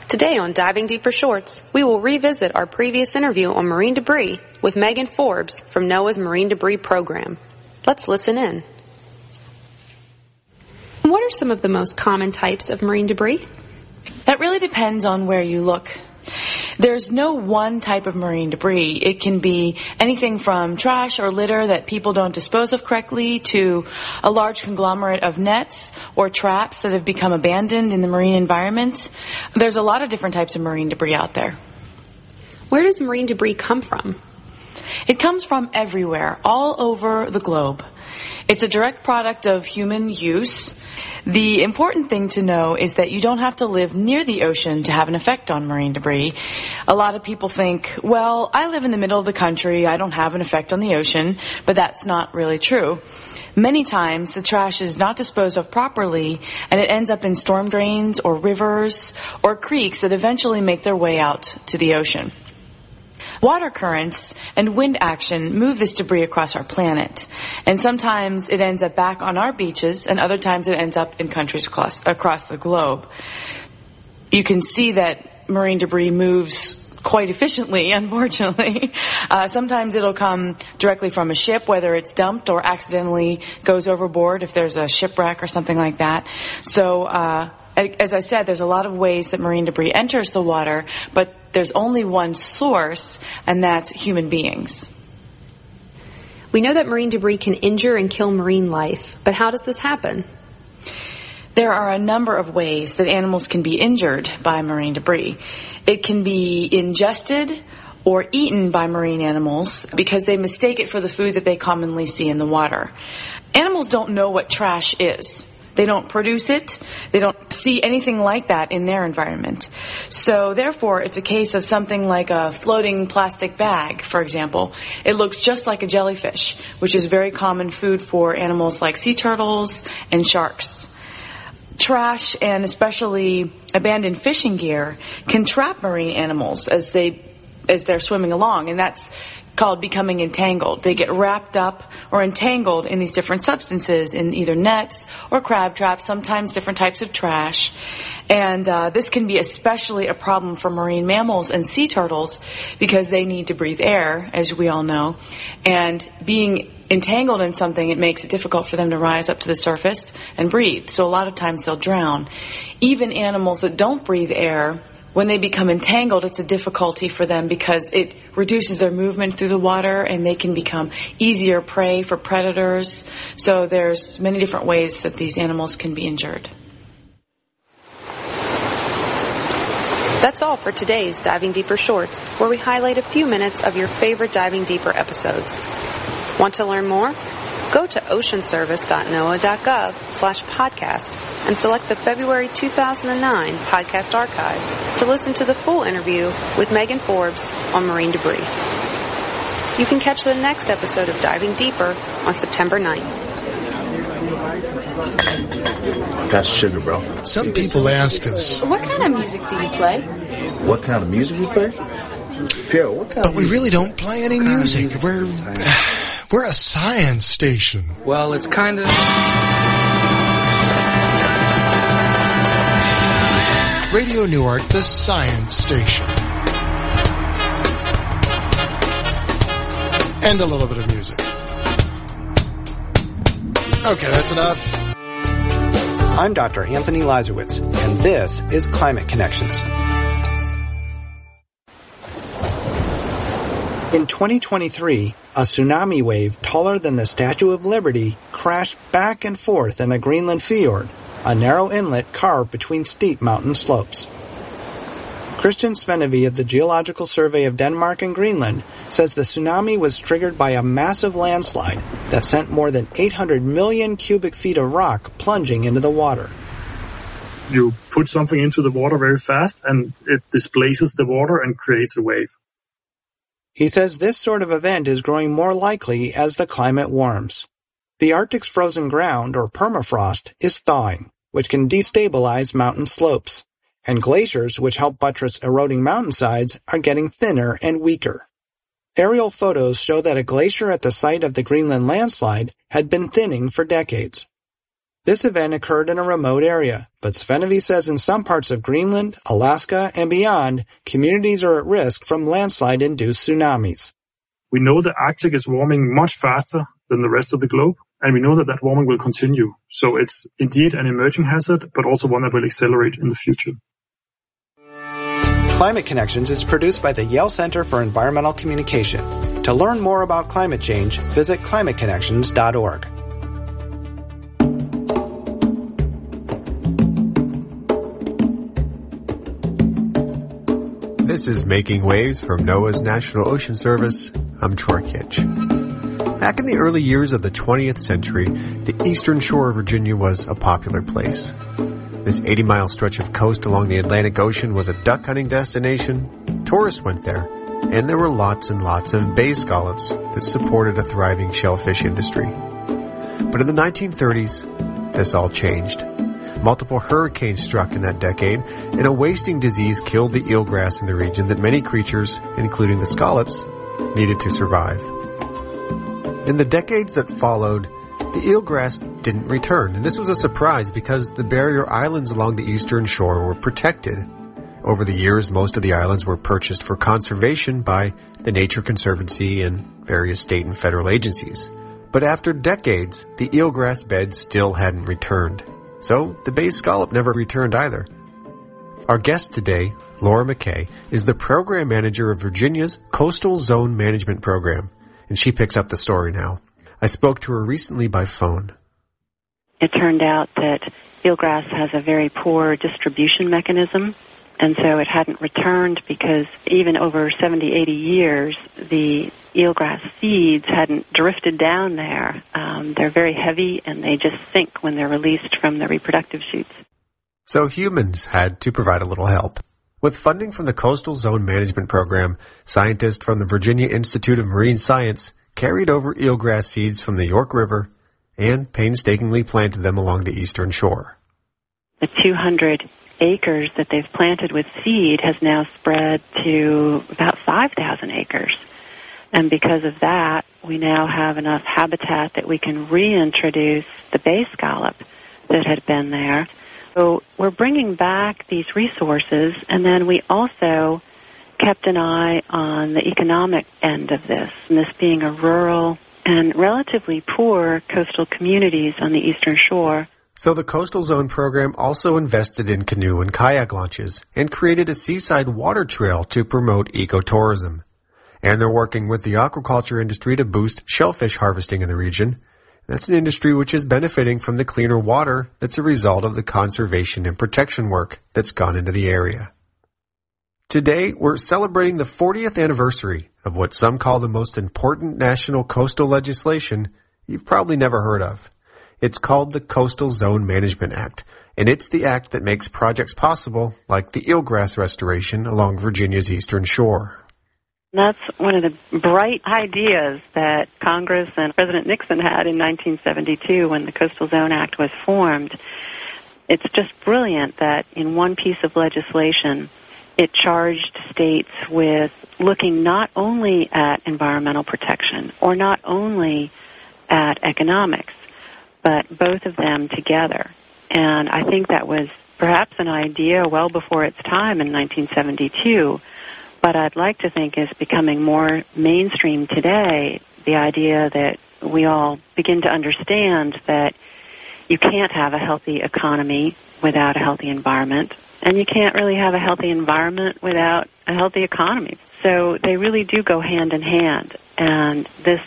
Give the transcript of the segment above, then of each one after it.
Today on Diving Deeper Shorts, we will revisit our previous interview on marine debris with Megan Forbes from NOAA's Marine Debris Program. Let's listen in. What are some of the most common types of marine debris? That really depends on where you look. There's no one type of marine debris. It can be anything from trash or litter that people don't dispose of correctly to a large conglomerate of nets or traps that have become abandoned in the marine environment. There's a lot of different types of marine debris out there. Where does marine debris come from? It comes from everywhere, all over the globe. It's a direct product of human use. The important thing to know is that you don't have to live near the ocean to have an effect on marine debris. A lot of people think, well, I live in the middle of the country, I don't have an effect on the ocean, but that's not really true. Many times the trash is not disposed of properly and it ends up in storm drains or rivers or creeks that eventually make their way out to the ocean. Water currents and wind action move this debris across our planet, and sometimes it ends up back on our beaches, and other times it ends up in countries across the globe. You can see that marine debris moves quite efficiently, unfortunately. Sometimes it'll come directly from a ship, whether it's dumped or accidentally goes overboard if there's a shipwreck or something like that. So, as I said, there's a lot of ways that marine debris enters the water, but there's only one source, and that's human beings. We know that marine debris can injure and kill marine life, but how does this happen? There are a number of ways that animals can be injured by marine debris. It can be ingested or eaten by marine animals because they mistake it for the food that they commonly see in the water. Animals don't know what trash is. They don't produce it. They don't see anything like that in their environment. So therefore, it's a case of something like a floating plastic bag, for example. It looks just like a jellyfish, which is very common food for animals like sea turtles and sharks. Trash and especially abandoned fishing gear can trap marine animals as they're swimming along, and that's called becoming entangled. They get wrapped up or entangled in these different substances in either nets or crab traps, sometimes different types of trash. And this can be especially a problem for marine mammals and sea turtles because they need to breathe air, as we all know. And being entangled in something, it makes it difficult for them to rise up to the surface and breathe. So a lot of times they'll drown. Even animals that don't breathe air, when they become entangled, it's a difficulty for them because it reduces their movement through the water and they can become easier prey for predators. So there's many different ways that these animals can be injured. That's all for today's Diving Deeper Shorts, where we highlight a few minutes of your favorite Diving Deeper episodes. Want to learn more? Go to oceanservice.noaa.gov/podcast and select the February 2009 podcast archive to listen to the full interview with Megan Forbes on marine debris. You can catch the next episode of Diving Deeper on September 9th. That's sugar, bro. Some people ask us, what kind of music do you play? What kind of music we play? Pierre, what kind but we really don't play any music. We're a science station. Well, it's kind of... Radio Newark, the science station. And a little bit of music. Okay, that's enough. I'm Dr. Anthony Lazarowitz, and this is Climate Connections. In 2023, a tsunami wave taller than the Statue of Liberty crashed back and forth in a Greenland fjord, a narrow inlet carved between steep mountain slopes. Christian Svenevy of the Geological Survey of Denmark and Greenland says the tsunami was triggered by a massive landslide that sent more than 800 million cubic feet of rock plunging into the water. You put something into the water very fast and it displaces the water and creates a wave. He says this sort of event is growing more likely as the climate warms. The Arctic's frozen ground, or permafrost, is thawing, which can destabilize mountain slopes, and glaciers, which help buttress eroding mountainsides, are getting thinner and weaker. Aerial photos show that a glacier at the site of the Greenland landslide had been thinning for decades. This event occurred in a remote area, but Svenevi says in some parts of Greenland, Alaska, and beyond, communities are at risk from landslide-induced tsunamis. We know the Arctic is warming much faster than the rest of the globe, and we know that that warming will continue. So it's indeed an emerging hazard, but also one that will accelerate in the future. Climate Connections is produced by the Yale Center for Environmental Communication. To learn more about climate change, visit climateconnections.org. This is Making Waves from NOAA's National Ocean Service. I'm Troy Kitch. Back in the early years of the 20th century, the eastern shore of Virginia was a popular place. This 80-mile stretch of coast along the Atlantic Ocean was a duck hunting destination. Tourists went there, and there were lots and lots of bay scallops that supported a thriving shellfish industry. But in the 1930s, this all changed. Multiple hurricanes struck in that decade, and a wasting disease killed the eelgrass in the region that many creatures, including the scallops, needed to survive. In the decades that followed, the eelgrass didn't return, and this was a surprise because the barrier islands along the eastern shore were protected. Over the years, most of the islands were purchased for conservation by the Nature Conservancy and various state and federal agencies. But after decades, the eelgrass beds still hadn't returned. So the bay scallop never returned either. Our guest today, Laura McKay, is the program manager of Virginia's Coastal Zone Management Program, and she picks up the story now. I spoke to her recently by phone. It turned out that eelgrass has a very poor distribution mechanism, and so it hadn't returned because even over 70, 80 years, the eelgrass seeds hadn't drifted down there. They're very heavy, and they just sink when they're released from the reproductive shoots. So humans had to provide a little help. With funding from the Coastal Zone Management Program, scientists from the Virginia Institute of Marine Science carried over eelgrass seeds from the York River and painstakingly planted them along the eastern shore. The 200 acres that they've planted with seed has now spread to about 5,000 acres. And because of that, we now have enough habitat that we can reintroduce the bay scallop that had been there. So we're bringing back these resources, and then we also kept an eye on the economic end of this, and this being a rural and relatively poor coastal communities on the eastern shore. So the Coastal Zone program also invested in canoe and kayak launches and created a seaside water trail to promote ecotourism. And they're working with the aquaculture industry to boost shellfish harvesting in the region. That's an industry which is benefiting from the cleaner water that's a result of the conservation and protection work that's gone into the area. Today, we're celebrating the 40th anniversary of what some call the most important national coastal legislation you've probably never heard of. It's called the Coastal Zone Management Act, and it's the act that makes projects possible like the eelgrass restoration along Virginia's eastern shore. That's one of the bright ideas that Congress and President Nixon had in 1972 when the Coastal Zone Act was formed. It's just brilliant that in one piece of legislation, it charged states with looking not only at environmental protection or not only at economics, but both of them together. And I think that was perhaps an idea well before its time in 1972, but I'd like to think is becoming more mainstream today, the idea that we all begin to understand that you can't have a healthy economy without a healthy environment, and you can't really have a healthy environment without a healthy economy. So they really do go hand in hand, and this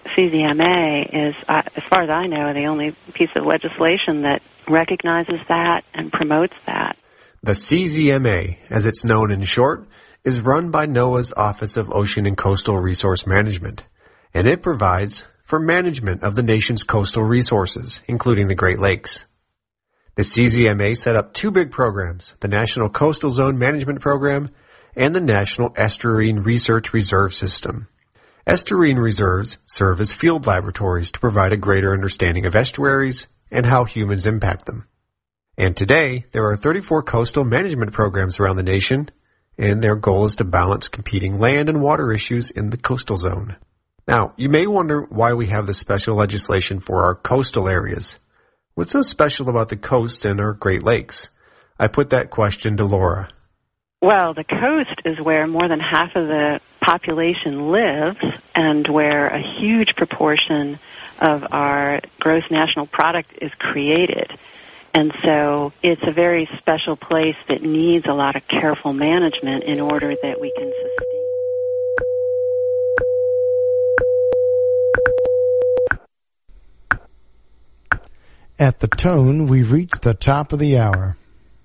CZMA is, as far as I know, the only piece of legislation that recognizes that and promotes that. The CZMA, as it's known in short, is run by NOAA's Office of Ocean and Coastal Resource Management, and it provides for management of the nation's coastal resources, including the Great Lakes. The CZMA set up two big programs, the National Coastal Zone Management Program and the National Estuarine Research Reserve System. Estuarine reserves serve as field laboratories to provide a greater understanding of estuaries and how humans impact them. And today, there are 34 coastal management programs around the nation, and their goal is to balance competing land and water issues in the coastal zone. Now, you may wonder why we have this special legislation for our coastal areas. What's so special about the coast and our Great Lakes? I put that question to Laura. Well, the coast is where more than half of the population lives and where a huge proportion of our gross national product is created. And so it's a very special place that needs a lot of careful management in order that we can sustain. At the tone, we've reached the top of the hour.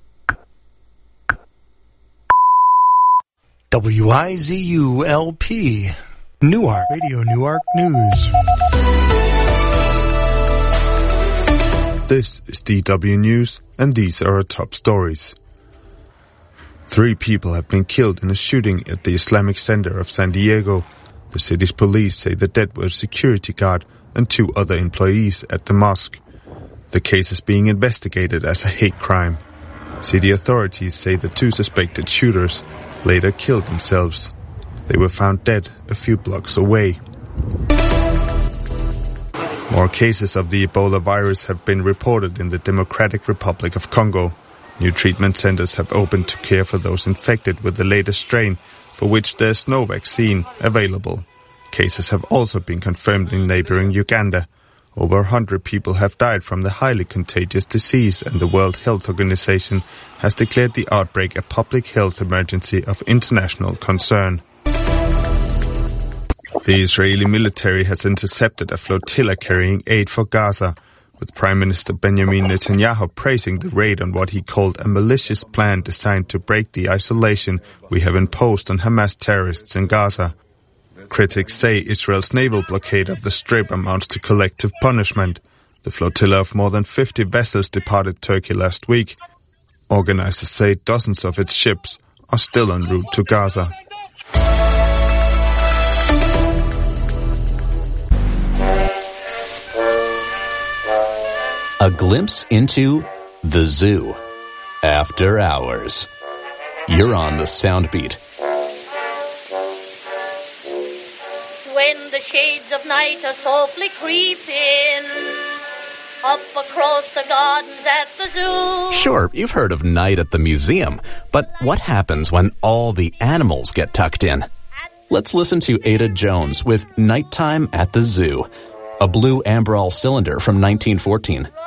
WIZU-LP, Newark, Radio Newark News. This is DW News, and these are our top stories. 3 people have been killed in a shooting at the Islamic Center of San Diego. The city's police say the dead were a security guard and 2 other employees at the mosque. The case is being investigated as a hate crime. City authorities say the 2 suspected shooters later killed themselves. They were found dead a few blocks away. More cases of the Ebola virus have been reported in the Democratic Republic of Congo. New treatment centers have opened to care for those infected with the latest strain, for which there is no vaccine available. Cases have also been confirmed in neighboring Uganda. Over 100 people have died from the highly contagious disease, and the World Health Organization has declared the outbreak a public health emergency of international concern. The Israeli military has intercepted a flotilla carrying aid for Gaza, with Prime Minister Benjamin Netanyahu praising the raid on what he called a malicious plan designed to break the isolation we have imposed on Hamas terrorists in Gaza. Critics say Israel's naval blockade of the Strip amounts to collective punishment. The flotilla of more than 50 vessels departed Turkey last week. Organizers say dozens of its ships are still en route to Gaza. A glimpse into the zoo. After hours. You're on the Soundbeat. When the shades of night are softly creeping up across the gardens at the zoo. Sure, you've heard of night at the museum, but what happens when all the animals get tucked in? Let's listen to Ada Jones with Nighttime at the Zoo, a blue Amberol cylinder from 1914.